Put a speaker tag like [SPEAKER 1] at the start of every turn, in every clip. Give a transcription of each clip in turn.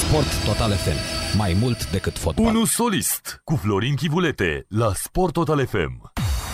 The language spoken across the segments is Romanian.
[SPEAKER 1] Sport Total FM. Mai mult decât fotbal.
[SPEAKER 2] Unu solist cu Florin Chivulete la Sport Total FM.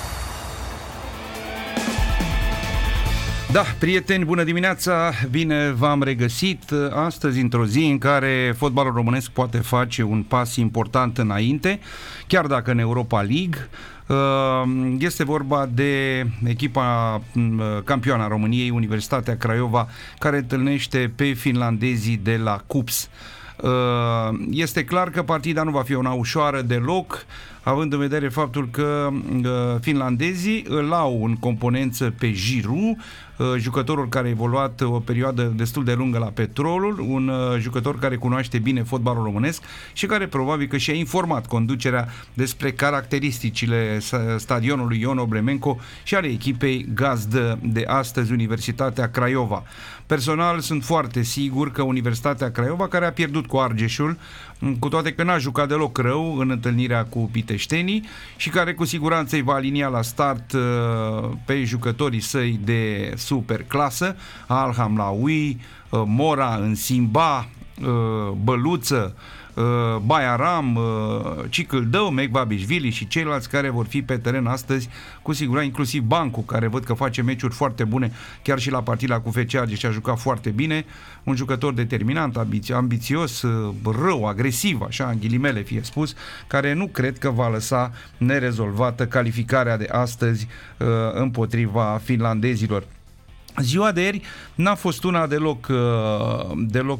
[SPEAKER 3] Da, prieteni, bună dimineața, bine v-am regăsit astăzi într-o zi în care fotbalul românesc poate face un pas important înainte, chiar dacă în Europa League. Este vorba de echipa campioană a României, Universitatea Craiova, care întâlnește pe finlandezii de la KuPS. Este clar că partida nu va fi una ușoară deloc, având în vedere faptul că finlandezii îl au în componență pe Giroud, jucătorul care a evoluat o perioadă destul de lungă la Petrolul, un jucător care cunoaște bine fotbalul românesc și care probabil că și-a informat conducerea despre caracteristicile stadionului Ion Obremenco și ale echipei gazdă de astăzi, Universitatea Craiova. Personal sunt foarte sigur că Universitatea Craiova, care a pierdut cu Argeșul, cu toate că n-a jucat deloc rău în întâlnirea cu piteștenii și care cu siguranță îi va alinia la start pe jucătorii săi de super clasă, Al Hamlaoui, Mora, Însimba, Băluță, Baiaram, Cicâldău, Mecbabișvili și ceilalți care vor fi pe teren astăzi, cu siguranță, inclusiv Bancu, care văd că face meciuri foarte bune, chiar și la partida cu FC Argeș și a jucat foarte bine, un jucător determinant, ambițios, rău, agresiv, așa, în ghilimele fie spus, care nu cred că va lăsa nerezolvată calificarea de astăzi împotriva finlandezilor. Ziua de ieri n-a fost una deloc